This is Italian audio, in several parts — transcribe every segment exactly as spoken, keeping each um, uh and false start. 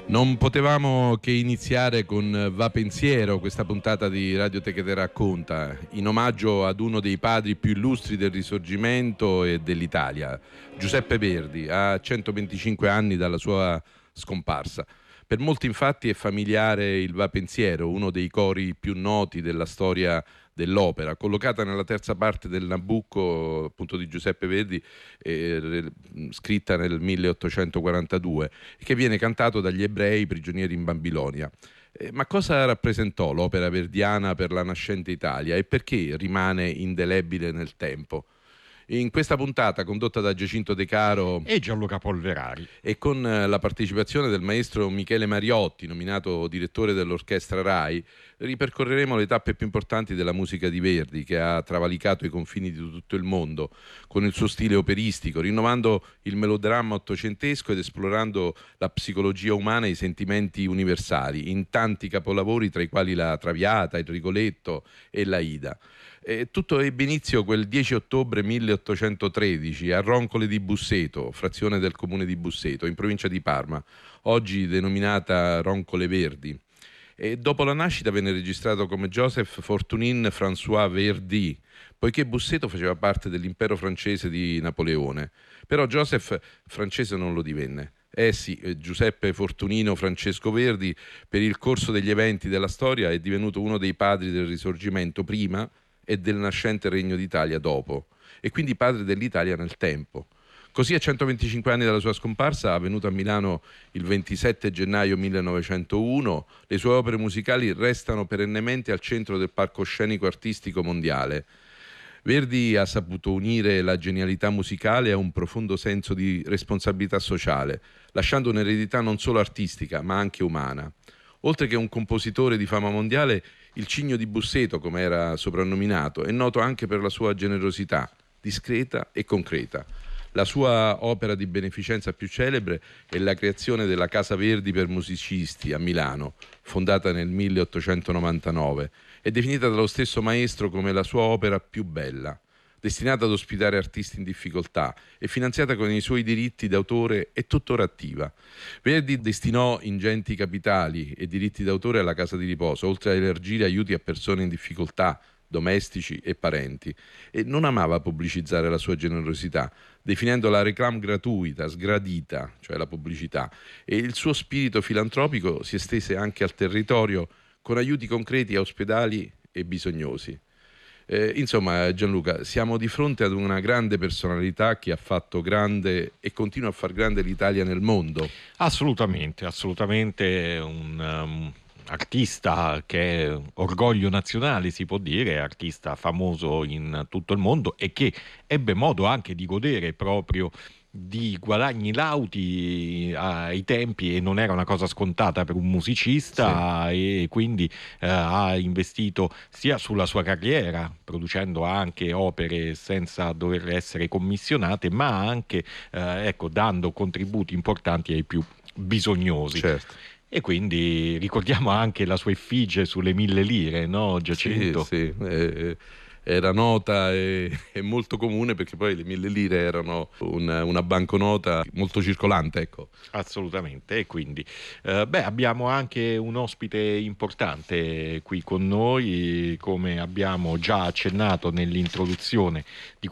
Non potevamo che iniziare con Va Pensiero, questa puntata di Radio Te che te racconta, in omaggio ad uno dei padri più illustri del Risorgimento e dell'Italia, Giuseppe Verdi, a centoventicinque anni dalla sua scomparsa. Per molti infatti è familiare il Va Pensiero, uno dei cori più noti della storia dell'opera, collocata nella terza parte del Nabucco, appunto di Giuseppe Verdi, eh, scritta nel milleottocentoquarantadue, che viene cantato dagli ebrei prigionieri in Babilonia. Eh, ma cosa rappresentò l'opera verdiana per la nascente Italia e perché rimane indelebile nel tempo? In questa puntata, condotta da Giacinto De Caro e Gianluca Polverari, e con la partecipazione del maestro Michele Mariotti, nominato direttore dell'orchestra RAI, ripercorreremo le tappe più importanti della musica di Verdi, che ha travalicato i confini di tutto il mondo con il suo stile operistico, rinnovando il melodramma ottocentesco ed esplorando la psicologia umana e i sentimenti universali in tanti capolavori, tra i quali la Traviata, il Rigoletto e l'Aida. E tutto ebbe inizio quel dieci ottobre milleottocentotredici a Roncole di Busseto, frazione del comune di Busseto, in provincia di Parma, oggi denominata Roncole Verdi. E dopo la nascita venne registrato come Joseph Fortunin François Verdi, poiché Busseto faceva parte dell'impero francese di Napoleone. Però Joseph francese non lo divenne. Eh sì, Giuseppe Fortunino Francesco Verdi, per il corso degli eventi della storia, è divenuto uno dei padri del Risorgimento prima e del nascente Regno d'Italia dopo, e quindi padre dell'Italia nel tempo. Così, a centoventicinque anni dalla sua scomparsa, avvenuta a Milano il ventisette gennaio millenovecentouno, le sue opere musicali restano perennemente al centro del palcoscenico artistico mondiale. Verdi ha saputo unire la genialità musicale a un profondo senso di responsabilità sociale, lasciando un'eredità non solo artistica, ma anche umana. Oltre che un compositore di fama mondiale, il Cigno di Busseto, come era soprannominato, è noto anche per la sua generosità, discreta e concreta. La sua opera di beneficenza più celebre è la creazione della Casa Verdi per musicisti a Milano, fondata nel milleottocentonovantanove, e definita dallo stesso maestro come la sua opera più bella, destinata ad ospitare artisti in difficoltà e finanziata con i suoi diritti d'autore, è tuttora attiva. Verdi destinò ingenti capitali e diritti d'autore alla casa di riposo, oltre a elargire aiuti a persone in difficoltà, domestici e parenti, e non amava pubblicizzare la sua generosità, definendo la réclame gratuita, sgradita, cioè la pubblicità, e il suo spirito filantropico si estese anche al territorio con aiuti concreti a ospedali e bisognosi. Eh, insomma, Gianluca, siamo di fronte ad una grande personalità che ha fatto grande e continua a far grande l'Italia nel mondo. Assolutamente, assolutamente un um, artista che è orgoglio nazionale, si può dire, artista famoso in tutto il mondo e che ebbe modo anche di godere proprio di guadagni lauti ai tempi, e non era una cosa scontata per un musicista, sì. E quindi eh, ha investito sia sulla sua carriera, producendo anche opere senza dover essere commissionate, ma anche eh, ecco, dando contributi importanti ai più bisognosi. Certo. E quindi ricordiamo anche la sua effigie sulle mille lire, no, Giacinto? Sì, sì. Eh, era nota e, e molto comune, perché poi le mille lire erano una, una banconota molto circolante, ecco. Assolutamente. E quindi eh, beh, abbiamo anche un ospite importante qui con noi, come abbiamo già accennato nell'introduzione di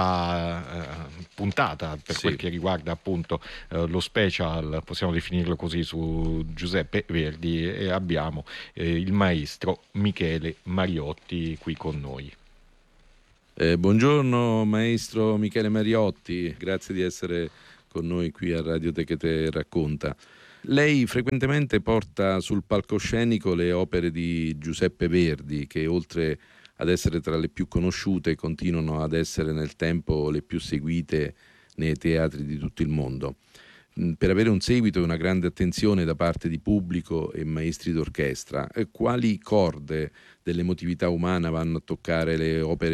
questa eh, puntata, per Sì. quel che riguarda appunto eh, lo special, possiamo definirlo così, su Giuseppe Verdi, e abbiamo eh, il maestro Michele Mariotti qui con noi. Eh, buongiorno maestro Michele Mariotti, grazie di essere con noi qui a Radio Te che te racconta. Lei frequentemente porta sul palcoscenico le opere di Giuseppe Verdi, che oltre ad essere tra le più conosciute continuano ad essere nel tempo le più seguite nei teatri di tutto il mondo. Per avere un seguito e una grande attenzione da parte di pubblico e maestri d'orchestra, quali corde dell'emotività umana vanno a toccare le opere